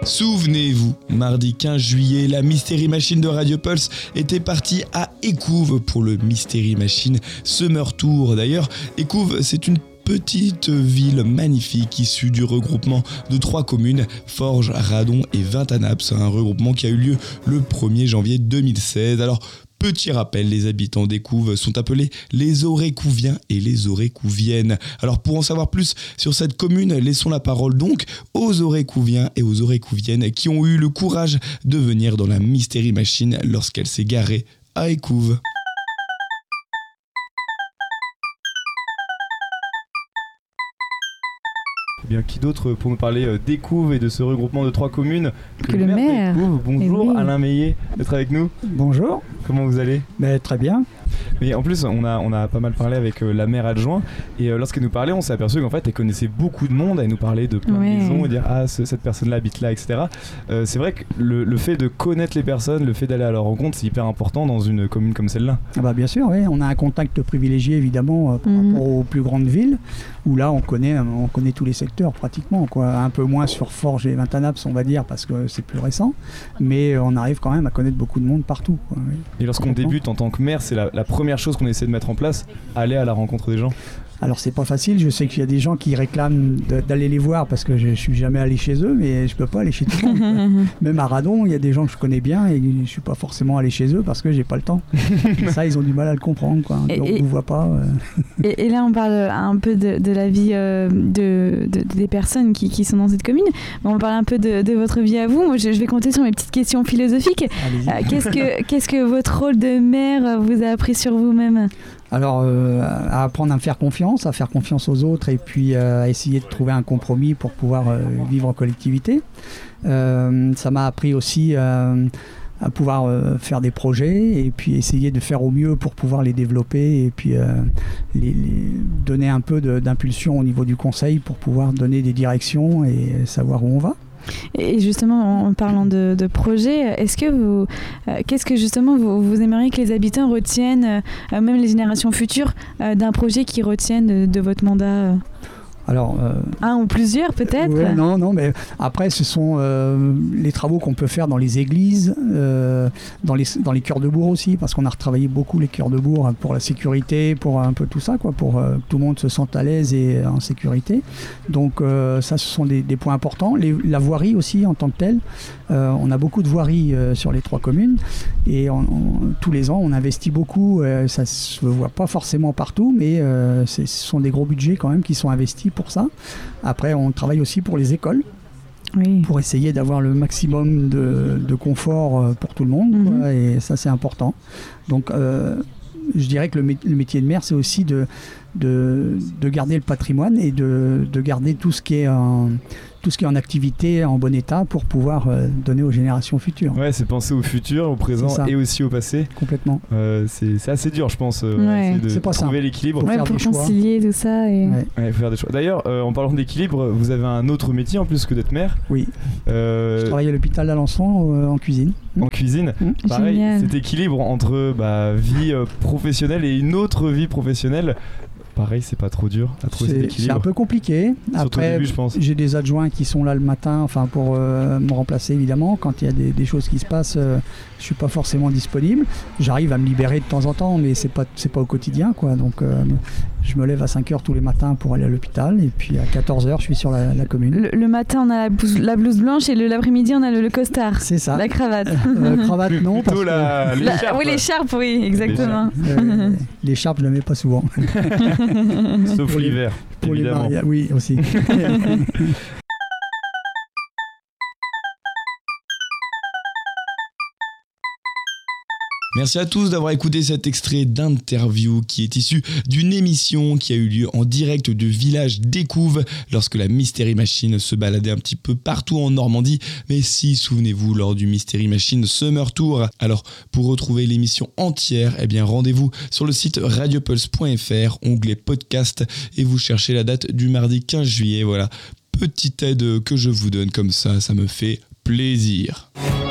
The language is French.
Souvenez-vous, mardi 15 juillet, la Mystery Machine de Radio Pulse était partie à Écouves pour le Mystery Machine Summer Tour. D'ailleurs, Écouves, c'est une petite ville magnifique issue du regroupement de 3 communes, Forges, Radon et Vintanaps, un regroupement qui a eu lieu le 1er janvier 2016. Alors, petit rappel, les habitants d'Écouves sont appelés les Aurécouviens et les Aurécouviennes. Alors pour en savoir plus sur cette commune, laissons la parole donc aux Aurécouviens et aux Aurécouviennes qui ont eu le courage de venir dans la Mystery Machine lorsqu'elle s'est garée à Écouves. Eh bien, qui d'autre pour nous parler d'Écouves et de ce regroupement de 3 communes que le maire d'Écouves. Bonjour, oui. Alain Meillet d'être avec nous. Bonjour. Comment vous allez ? Très bien. Mais en plus, on a pas mal parlé avec la maire adjointe et lorsqu'elle nous parlait, on s'est aperçu qu'en fait, elle connaissait beaucoup de monde. Elle nous parlait de plein de maisons et dire cette personne-là habite là, etc. C'est vrai que le fait de connaître les personnes, le fait d'aller à leur rencontre, c'est hyper important dans une commune comme celle-là. Bien sûr, oui. On a un contact privilégié évidemment par rapport aux plus grandes villes où là on connaît tous les secteurs pratiquement, quoi. Un peu moins sur Forges et Vintanaps, on va dire, parce que c'est plus récent, mais on arrive quand même à connaître beaucoup de monde partout, quoi, oui. Et lorsqu'on débute en tant que maire, c'est la première chose qu'on essaie de mettre en place, aller à la rencontre des gens. Alors c'est pas facile, je sais qu'il y a des gens qui réclament d'aller les voir parce que je suis jamais allé chez eux, mais je peux pas aller chez tout le monde. Même à Radon, il y a des gens que je connais bien et je suis pas forcément allé chez eux parce que j'ai pas le temps. Ça, ils ont du mal à le comprendre, quoi. Donc on vous voit pas. Et là, on parle un peu de la vie des personnes qui sont dans cette commune. Mais on parle un peu de votre vie à vous. Moi, je vais compter sur mes petites questions philosophiques. Qu'est-ce que votre rôle de maire vous a appris sur vous-même ? Alors, à apprendre à me faire confiance, à faire confiance aux autres et puis à essayer de trouver un compromis pour pouvoir vivre en collectivité. Ça m'a appris aussi à pouvoir faire des projets et puis essayer de faire au mieux pour pouvoir les développer et puis les donner un peu d'impulsion au niveau du conseil pour pouvoir donner des directions et savoir où on va. Et justement, en parlant de projet, qu'est-ce que justement vous aimeriez que les habitants retiennent, même les générations futures, d'un projet qu'ils retiennent de votre mandat ? Alors, un ou plusieurs peut-être ? Ouais, non, mais après ce sont les travaux qu'on peut faire dans les églises, dans les cœurs de bourg aussi, parce qu'on a retravaillé beaucoup les cœurs de bourg pour la sécurité, pour un peu tout ça, quoi, pour que tout le monde se sente à l'aise et en sécurité. Donc ça, ce sont des points importants. La voirie aussi en tant que telle, on a beaucoup de voiries sur les 3 communes et tous les ans on investit beaucoup. Ça se voit pas forcément partout, mais ce sont des gros budgets quand même qui sont investis pour ça. Après, on travaille aussi pour les écoles, pour essayer d'avoir le maximum de confort pour tout le monde, quoi, et ça c'est important. Donc je dirais que le métier de maire, c'est aussi de garder le patrimoine et de garder tout ce qui est en activité en bon état pour pouvoir donner aux générations futures. Ouais, c'est penser au futur, au présent et aussi au passé. Complètement. C'est assez dur, je pense, de trouver l'équilibre. Pour concilier tout ça. Faut faire des choix. D'ailleurs, en parlant d'équilibre, vous avez un autre métier en plus que d'être maire. Oui. Je travaille à l'hôpital d'Alençon en cuisine. En cuisine. Pareil, cet équilibre entre vie professionnelle et une autre vie professionnelle. Pareil, c'est pas trop dur à trouver cet équilibre. C'est un peu compliqué. Surtout Après, au début, je pense. J'ai des adjoints qui sont là le matin, pour me remplacer évidemment. Quand il y a des choses qui se passent, je suis pas forcément disponible. J'arrive à me libérer de temps en temps, mais c'est pas au quotidien, quoi. Donc je me lève à 5h tous les matins pour aller à l'hôpital et puis à 14h je suis sur la commune. Le matin on a la blouse blanche et l'après-midi on a le costard. C'est ça. La cravate. Cravate non. Plutôt l'écharpe. Oui, l'écharpe, oui, exactement. L'écharpe je la mets pas souvent. Sauf l'hiver, évidemment. Oui, aussi. Merci à tous d'avoir écouté cet extrait d'interview qui est issu d'une émission qui a eu lieu en direct du village d'Écouves lorsque la Mystery Machine se baladait un petit peu partout en Normandie. Mais si, souvenez-vous, lors du Mystery Machine Summer Tour. Alors, pour retrouver l'émission entière, rendez-vous sur le site radiopulse.fr, onglet podcast, et vous cherchez la date du mardi 15 juillet. Voilà, petite aide que je vous donne comme ça me fait plaisir.